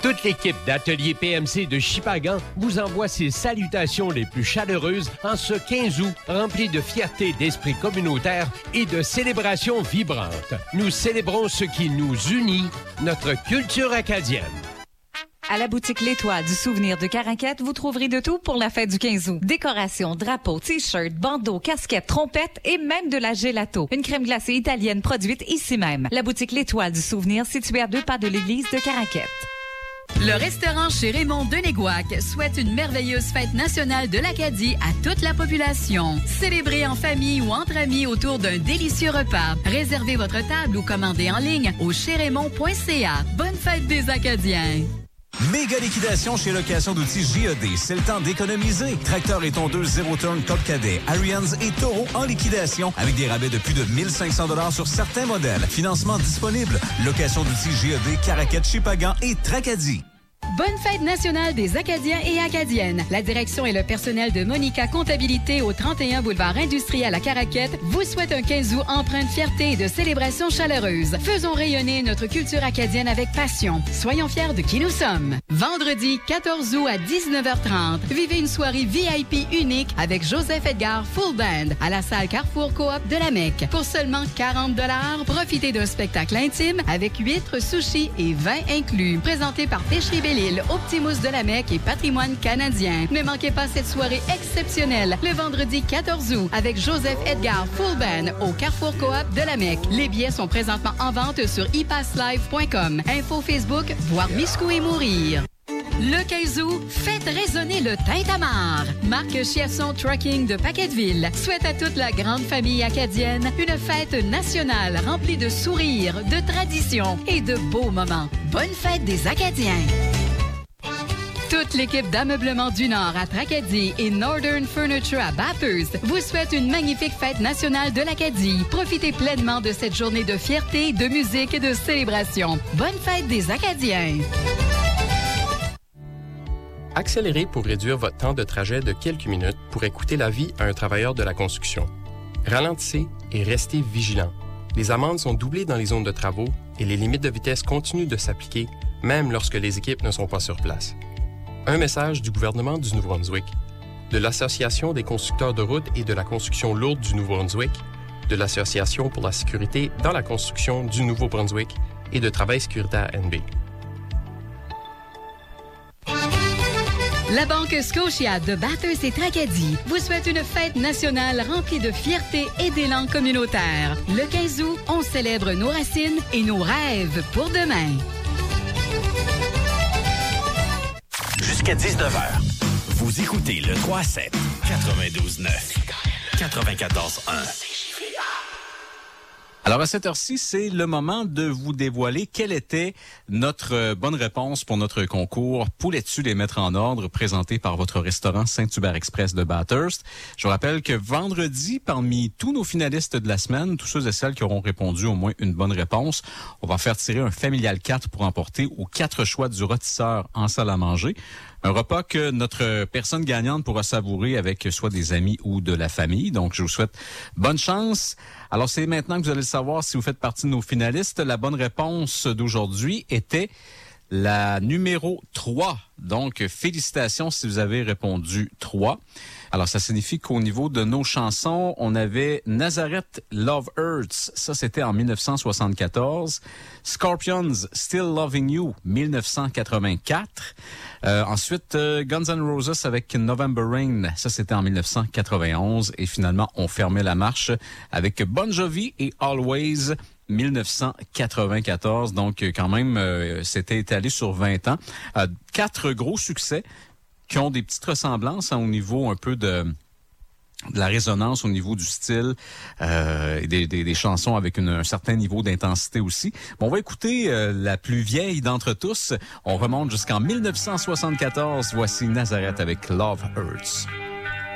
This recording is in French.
Toute l'équipe d'Atelier PMC de Shippagan vous envoie ses salutations les plus chaleureuses en ce 15 août, rempli de fierté, d'esprit communautaire et de célébrations vibrantes. Nous célébrons ce qui nous unit, notre culture acadienne. À la boutique L'Étoile du Souvenir de Caraquette, vous trouverez de tout pour la fête du 15 août. Décorations, drapeaux, t-shirts, bandeaux, casquettes, trompettes et même de la gelato. Une crème glacée italienne produite ici même. La boutique L'Étoile du Souvenir, située à 2 pas de l'église de Caraquette. Le restaurant chez Raymond Denegouac souhaite une merveilleuse fête nationale de l'Acadie à toute la population. Célébrez en famille ou entre amis autour d'un délicieux repas. Réservez votre table ou commandez en ligne au chestraymond.ca. Bonne fête des Acadiens! Méga liquidation chez Location d'outils JED. C'est le temps d'économiser. Tracteurs et tondeuses 0 tonnes Top Cadet, Arians et Taureau en liquidation avec des rabais de plus de 1500 $ sur certains modèles. Financement disponible. Location d'outils JED, Caraquette, Shippagan et Tracadie. Bonne fête nationale des Acadiens et Acadiennes. La direction et le personnel de Monica Comptabilité au 31 boulevard industriel à Caraquette vous souhaitent un 15 août empreint de fierté et de célébration chaleureuse. Faisons rayonner notre culture acadienne avec passion. Soyons fiers de qui nous sommes. Vendredi 14 août à 19h30, vivez une soirée VIP unique avec Joseph Edgar Full Band à la salle Carrefour Coop de la Mecque. Pour seulement 40 $, profitez d'un spectacle intime avec huîtres, sushis et vin inclus. Présenté par Pêcherie Belle-Île, Optimus de la Mecque et Patrimoine canadien. Ne manquez pas cette soirée exceptionnelle le vendredi 14 août avec Joseph Edgar Full Band au Carrefour Coop de la Mecque. Les billets sont présentement en vente sur ipasslive.com. Info Facebook, voir Miscou et mourir. Le 15 août, faites résonner le tintamarre. Marc Chiasson Trucking de Paquetteville souhaite à toute la grande famille acadienne une fête nationale remplie de sourires, de traditions et de beaux moments. Bonne fête des Acadiens! Toute l'équipe d'Ameublement du Nord à Tracadie et Northern Furniture à Bathurst vous souhaite une magnifique fête nationale de l'Acadie. Profitez pleinement de cette journée de fierté, de musique et de célébration. Bonne fête des Acadiens! Accélérez pour réduire votre temps de trajet de quelques minutes pour écouter la vie à un travailleur de la construction. Ralentissez et restez vigilant. Les amendes sont doublées dans les zones de travaux et les limites de vitesse continuent de s'appliquer, même lorsque les équipes ne sont pas sur place. Un message du gouvernement du Nouveau-Brunswick, de l'Association des constructeurs de routes et de la construction lourde du Nouveau-Brunswick, de l'Association pour la sécurité dans la construction du Nouveau-Brunswick et de Travail sécuritaire NB. La Banque Scotia de Bathurst et Tracadie vous souhaite une fête nationale remplie de fierté et d'élan communautaire. Le 15 août, on célèbre nos racines et nos rêves pour demain. Jusqu'à 19h, vous écoutez le 3-7, 92.9, 94.1. Alors, à cette heure-ci, c'est le moment de vous dévoiler quelle était notre bonne réponse pour notre concours « Poulais-tu les mettre en ordre » présenté par votre restaurant Saint-Hubert Express de Bathurst. Je vous rappelle que vendredi, parmi tous nos finalistes de la semaine, tous ceux et celles qui auront répondu au moins une bonne réponse, on va faire tirer un familial 4 pour emporter aux 4 choix du rôtisseur en salle à manger. Un repas que notre personne gagnante pourra savourer avec soit des amis ou de la famille. Donc, je vous souhaite bonne chance. Alors, c'est maintenant que vous allez le savoir si vous faites partie de nos finalistes. La bonne réponse d'aujourd'hui était la numéro 3. Donc, félicitations si vous avez répondu 3. Alors, ça signifie qu'au niveau de nos chansons, on avait Nazareth Love Hurts. Ça, c'était en 1974. Scorpions Still Loving You, 1984. Ensuite, Guns N' Roses avec November Rain. Ça, c'était en 1991. Et finalement, on fermait la marche avec Bon Jovi et Always, 1994. Donc, quand même, c'était étalé sur 20 ans. 4 gros succès qui ont des petites ressemblances au niveau un peu de la résonance, au niveau du style, et des chansons avec un certain niveau d'intensité aussi. Bon, on va écouter la plus vieille d'entre tous. On remonte jusqu'en 1974. Voici Nazareth avec Love Hurts.